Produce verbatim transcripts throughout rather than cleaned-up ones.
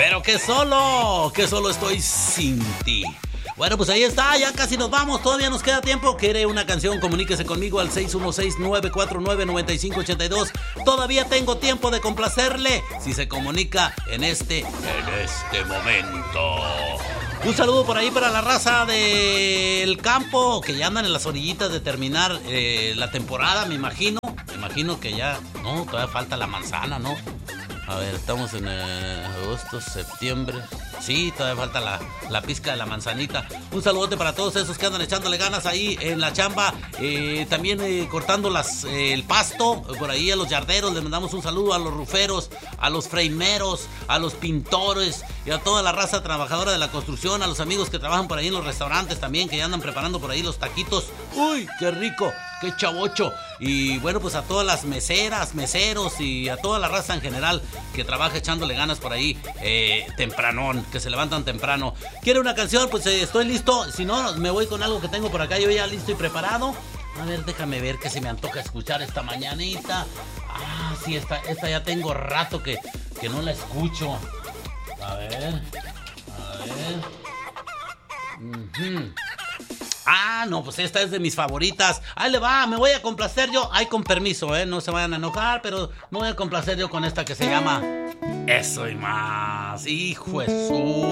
pero que solo, que solo estoy sin ti. Bueno, pues ahí está, ya casi nos vamos, todavía nos queda tiempo. ¿Quiere una canción? Comuníquese conmigo al seis uno seis, nueve cuatro nueve, nueve cinco ocho dos. Todavía tengo tiempo de complacerle si se comunica en este, en este momento. Un saludo por ahí para la raza del campo, que ya andan en las orillitas de terminar eh, la temporada, me imagino. Me imagino que ya, no, todavía falta la manzana, ¿no? A ver, estamos en eh, agosto, septiembre. Sí, todavía falta la, la pizca de la manzanita. Un saludote para todos esos que andan echándole ganas ahí en la chamba. Eh, también eh, cortando las, eh, el pasto. Por ahí a los yarderos les mandamos un saludo. A los ruferos, a los freimeros, a los pintores y a toda la raza trabajadora de la construcción. A los amigos que trabajan por ahí en los restaurantes también, que ya andan preparando por ahí los taquitos. ¡Uy, qué rico! ¡Qué chavocho! Y bueno, pues a todas las meseras, meseros y a toda la raza en general que trabaja echándole ganas por ahí eh, tempranón, que se levantan temprano. ¿Quiere una canción? Pues eh, estoy listo. Si no, me voy con algo que tengo por acá. Yo ya listo y preparado. A ver, déjame ver que se me antoja escuchar esta mañanita. Ah, sí, esta, esta ya tengo rato que, que no la escucho. A ver, a ver. Uh-huh. Ah, no, pues esta es de mis favoritas. Ahí le va, me voy a complacer yo. Ay, con permiso, ¿eh? No se vayan a enojar, pero me voy a complacer yo con esta que se llama Eso y Más. ¡Hijo de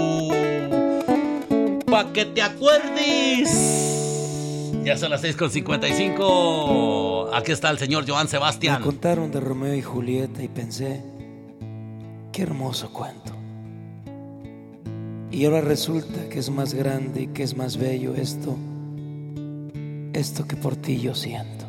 su! ¡Pa' que te acuerdes! Ya son las seis con cincuenta y cinco. Aquí está el señor Joan Sebastián. Me contaron de Romeo y Julieta y pensé, qué hermoso cuento. Y ahora resulta que es más grande y que es más bello esto, esto que por ti yo siento.